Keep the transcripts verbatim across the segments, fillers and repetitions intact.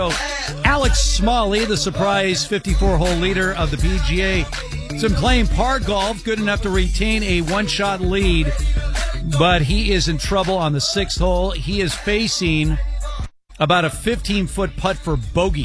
Alex Smalley, the surprise fifty-four hole leader of the P G A, has been playing par golf, good enough to retain a one-shot lead, but he is in trouble on the sixth hole. He is facing about a fifteen-foot putt for bogey.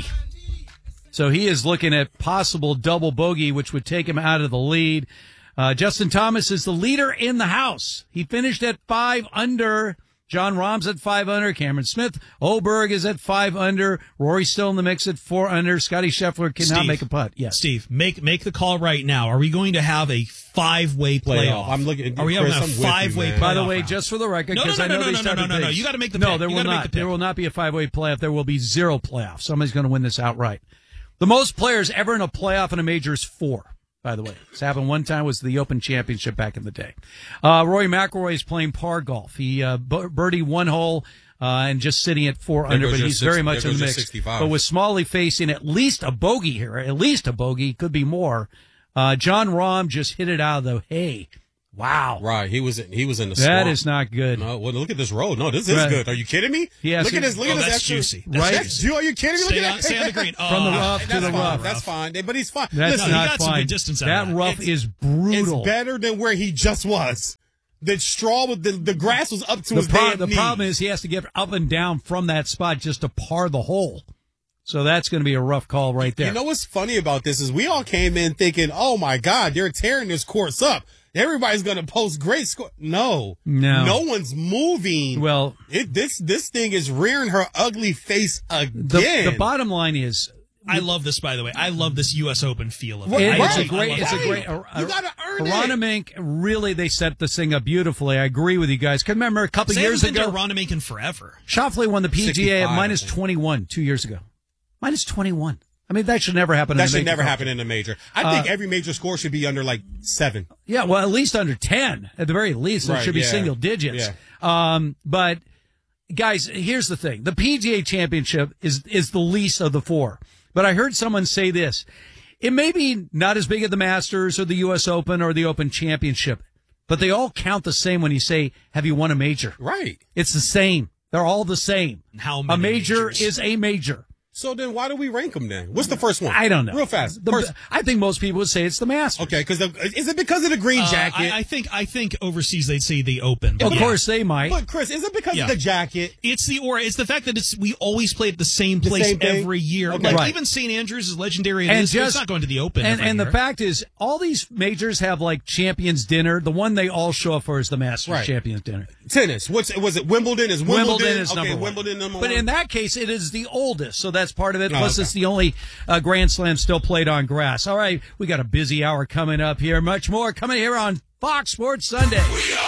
So he is looking at possible double bogey, which would take him out of the lead. Uh, Justin Thomas is the leader in the house. He finished at five under. John Rahm's at five under. Cameron Smith. Oberg is at five under. Rory's still in the mix at four under. Scotty Scheffler cannot Steve, make a putt. Yes. Steve, make make the call right now. Are we going to have a five-way playoff? playoff. I'm looking. Are we Chris, having a five-way playoff? By the way, round? just for the record, no, no, because no, I know no, these no, type no, of no, no. things. You got to make the no, pick. there you will make not. the pick. There will not be a five-way playoff. There will be zero playoffs. Somebody's going to win this outright. The most players ever in a playoff in a major is four. By the way, it's happened one time. Was the Open Championship back in the day. Uh, Rory McIlroy is playing par golf. He uh, birdied one hole. Uh, and just sitting at four there under, but your he's six, very much in the mix. sixty-five. But with Smalley facing at least a bogey here, at least a bogey, could be more. Uh, John Rahm just hit it out of the hay. Wow. Right. He was in, he was in the That swamp. is not good. No, well, look at this road. No, this is Right. good. Are you kidding me? Yes, look at this. Look oh, at this. that's extra- juicy. That's Right? juicy. Are you kidding me? Look Stay at on, that. stay on the green. Oh, From the rough to That's the fine. rough. That's fine. But he's fine. That's Listen, no, not you got some fine. good distance out that of that. rough It's- is brutal. It's better than where he just was. The straw with the, the grass was up to The, his pro- damn the knees. problem is he has to get up and down from that spot just to par the hole. So that's going to be a rough call right there. You know what's funny about this is we all came in thinking, oh my God, they're tearing this course up. Everybody's going to post great score. No, No. no one's moving. Well, it, this this thing is rearing her ugly face again. the, the bottom line is, I love this, by the way. I love this U S Open feel of it. It- I it's a love- I great, love it's it. a great. You gotta earn it. Aronimink, really, they set this thing up beautifully. I agree with you guys. Cause remember a couple They years haven't been ago, to Aronimink in forever. Schauffele won the P G A at sixty-five, minus I think. twenty-one two years ago. Minus twenty-one. I mean, that should never happen. That in a should major never competition. happen in a major. I think Uh, every major score should be under like seven. Yeah, well, at least under ten, at the very least. It Right, should be yeah. single digits. Um, but guys, here's the thing. The P G A Championship is, is the least of the four. But I heard someone say this. It may be not as big as the Masters or the U S Open or the Open Championship, but they all count the same when you say, have you won a major? Right. It's the same. They're all the same. How A many major majors? is a major. So then why do we rank them then? What's the first one? I don't know. Real fast. The- First- I think most people would say it's the Masters. okay, because is it because of the green Uh, jacket? I, I think I think overseas they'd say the Open. Of Yeah. course they might. but Chris, is it because Yeah. of the jacket? It's the or it's the fact that it's we always play at the same place same thing? every year. Okay. Like Right. even Saint Andrews is legendary. And It is, but just- it's not going to the Open. And every and the year. fact is, all these majors have like champions dinner. The one they all show up for is the Masters Right. champions dinner. Tennis. What's was it? Wimbledon is Wimbledon. Wimbledon is okay, number one. Wimbledon number But one. in that case, it is the oldest, so that's part of it. Oh, Plus, okay. it's the only uh, Grand Slam still played on grass. All right, we got a busy hour coming up here. Much more coming here on Fox Sports Sunday.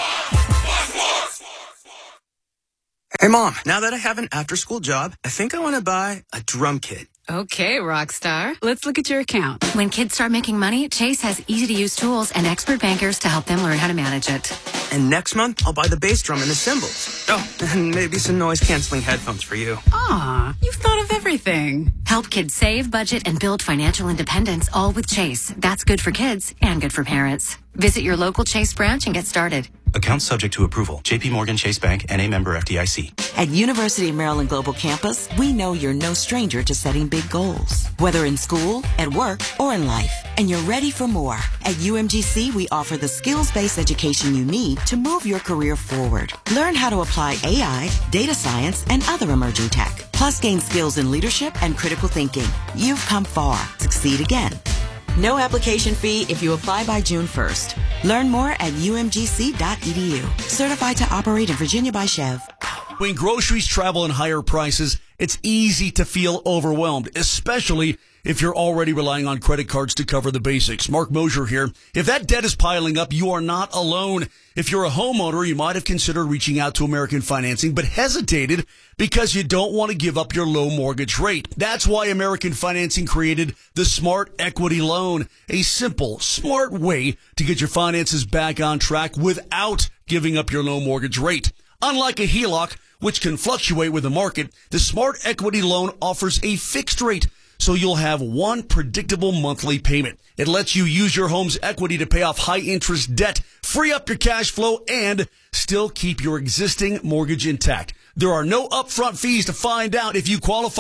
Hey, Mom, now that I have an after-school job, I think I want to buy a drum kit. Okay, Rockstar. Let's look at your account. When kids start making money, Chase has easy-to-use tools and expert bankers to help them learn how to manage it. And next month, I'll buy the bass drum and the cymbals. Oh, and maybe some noise-canceling headphones for you. Aw, you've thought of everything. Help kids save, budget, and build financial independence, all with Chase. That's good for kids and good for parents. Visit your local Chase branch and get started. Account subject to approval. J P Morgan Chase Bank, N A member F D I C. At University of Maryland Global Campus, we know you're no stranger to setting big goals, whether in school, at work, or in life. And you're ready for more. At U M G C, we offer the skills-based education you need to move your career forward. Learn how to apply A I, data science, and other emerging tech. Plus, gain skills in leadership and critical thinking. You've come far. Succeed again. No application fee if you apply by June first. Learn more at U M G C dot E D U. Certified to operate in Virginia by Chev. When groceries, travel, and higher prices, it's easy to feel overwhelmed, especially if you're already relying on credit cards to cover the basics. Mark Mosier here. If that debt is piling up, you are not alone. If you're a homeowner, you might have considered reaching out to American Financing, but hesitated because you don't want to give up your low mortgage rate. That's why American Financing created the Smart Equity Loan, a simple, smart way to get your finances back on track without giving up your low mortgage rate. Unlike a H E L O C, which can fluctuate with the market, the Smart Equity Loan offers a fixed rate, so you'll have one predictable monthly payment. It lets you use your home's equity to pay off high-interest debt, free up your cash flow, and still keep your existing mortgage intact. There are no upfront fees to find out if you qualify.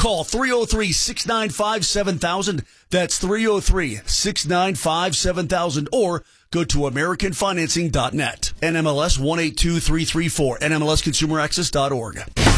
Call three oh three, six nine five, seven thousand. That's three oh three, six nine five, seven thousand. Or go to American Financing dot net. N M L S one eight two three three four. N M L S Consumer Access dot org.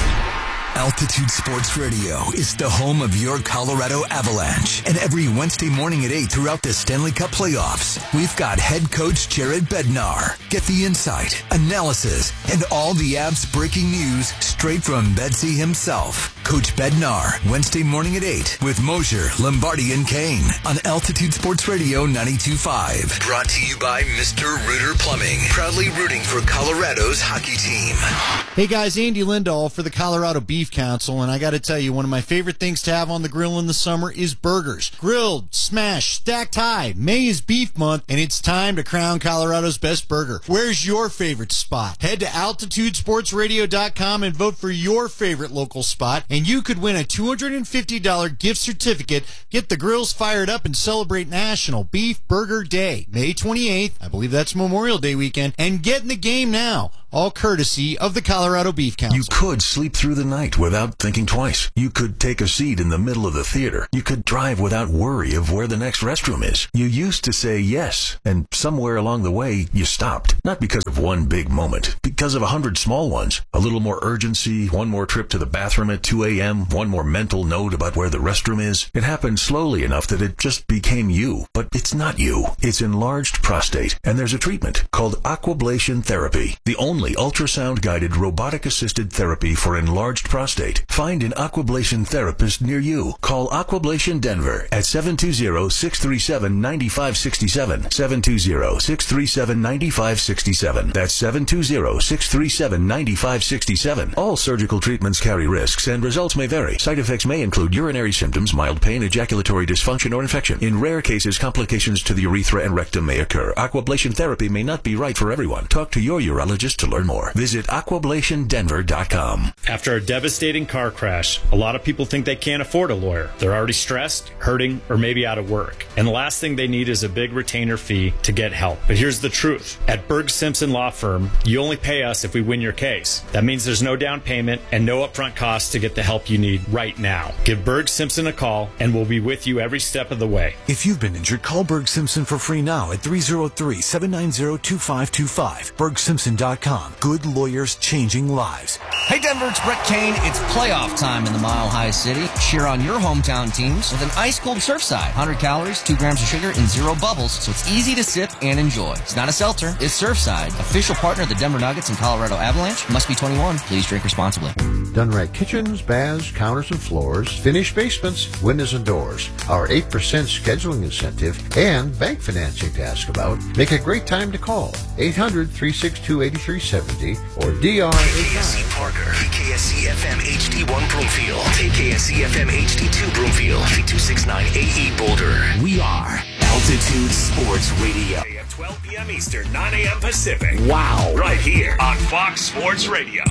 Altitude Sports Radio is the home of your Colorado Avalanche. And every Wednesday morning at eight throughout the Stanley Cup playoffs, we've got head coach Jared Bednar. Get the insight, analysis, and all the Avs breaking news straight from Bedsy himself. Coach Bednar, Wednesday morning at eight with Mosier, Lombardi, and Kane on Altitude Sports Radio ninety-two point five. Brought to you by Mister Rooter Plumbing, proudly rooting for Colorado's hockey team. Hey guys, Andy Lindahl for the Colorado Beef Council, and I got to tell you, one of my favorite things to have on the grill in the summer is burgers. Grilled, smashed, stacked high. May is beef month, and it's time to crown Colorado's best burger. Where's your favorite spot? Head to altitude sports radio dot com and vote for your favorite local spot, and you could win a two hundred fifty dollars gift certificate. Get the grills fired up and celebrate National Beef Burger Day, May twenty-eighth. I believe that's Memorial Day weekend. And get in the game now, all courtesy of the Colorado Beef Council. You could sleep through the night without thinking twice. You could take a seat in the middle of the theater. You could drive without worry of where the next restroom is. You used to say yes, and somewhere along the way, you stopped. Not because of one big moment, because of a hundred small ones. A little more urgency, one more trip to the bathroom at two a.m., one more mental note about where the restroom is. It happened slowly enough that it just became you. But it's not you. It's enlarged prostate, and there's a treatment called aquablation therapy. The only ultrasound-guided robotic-assisted therapy for enlarged prostate. Find an Aquablation therapist near you. Call Aquablation Denver at seven two zero, six three seven, nine five six seven, seven two zero, six three seven, nine five six seven. That's seven two zero, six three seven, nine five six seven. All surgical treatments carry risks, and results may vary. Side effects may include urinary symptoms, mild pain, ejaculatory dysfunction, or infection. In rare cases, complications to the urethra and rectum may occur. Aquablation therapy may not be right for everyone. Talk to your urologist to learn more. Visit aquablation denver dot com. After a devastating car crash, a lot of people think they can't afford a lawyer. They're already stressed, hurting, or maybe out of work. And the last thing they need is a big retainer fee to get help. But here's the truth. At Berg Simpson Law Firm, you only pay us if we win your case. That means there's no down payment and no upfront costs to get the help you need right now. Give Berg Simpson a call, and we'll be with you every step of the way. If you've been injured, call Berg Simpson for free now at three oh three, seven nine zero, two five two five. berg simpson dot com. Good lawyers changing lives. Hey Denver, it's Brett Kane. It's playoff time in the Mile High City. Cheer on your hometown teams with an ice-cold Surfside. one hundred calories, two grams of sugar, and zero bubbles, so it's easy to sip and enjoy. It's not a seltzer, it's Surfside. Official partner of the Denver Nuggets and Colorado Avalanche. Must be twenty-one. Please drink responsibly. Dunrack Kitchens, Baths, Counters and Floors, Finished Basements, Windows and Doors. Our eight percent scheduling incentive and bank financing to ask about make a great time to call. eight hundred, three six two, eight three seven zero or D R K K S C Parker, K K S C F M H D one Broomfield, K K S C F M H D two Broomfield, K two sixty-nine A E Boulder. We are Altitude Sports Radio. twelve p.m. Eastern, nine a.m. Pacific. Wow. Right here on Fox Sports Radio.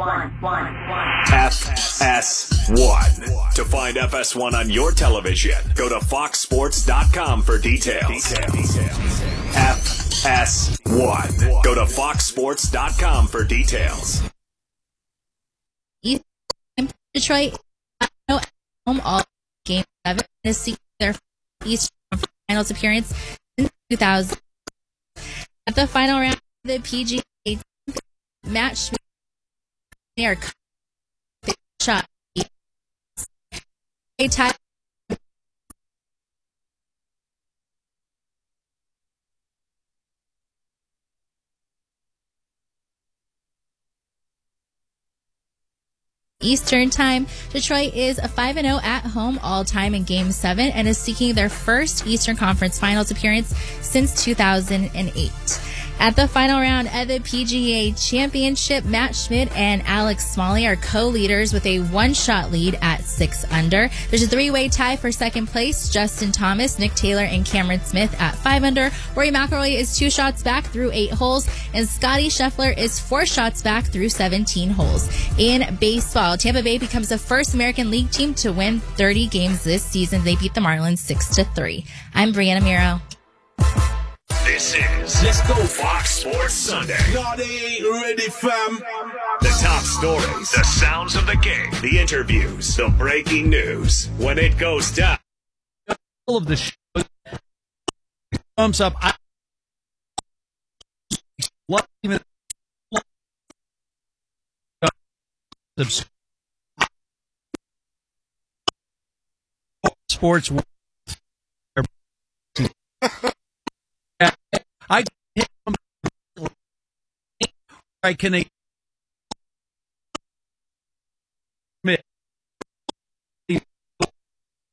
F S one. To find F S one on your television, go to fox sports dot com for details. F S one. Go to fox sports dot com for details. Detroit home all game seven is seeking their East Finals appearance in two thousand. At the final round of the P G A match, they are shot. A tie. Eastern Time. Detroit is a five and oh at home all-time in Game seven and is seeking their first Eastern Conference Finals appearance since two thousand eight. At the final round of the P G A Championship, Matt Schmidt and Alex Smalley are co-leaders with a one-shot lead at six under. There's a three-way tie for second place. Justin Thomas, Nick Taylor, and Cameron Smith at five under. Rory McIlroy is two shots back through eight holes, and Scotty Scheffler is four shots back through seventeen holes. In baseball, Tampa Bay becomes the first American League team to win thirty games this season. They beat the Marlins six to three. I'm Brianna Miro. This is Cisco Fox Sports Sunday. No, they ain't ready, fam. The top stories, the sounds of the game, the interviews, the breaking news. When it goes down. All of the show. Thumbs up. I love even sports. I I can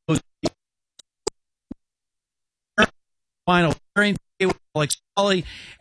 final like Sully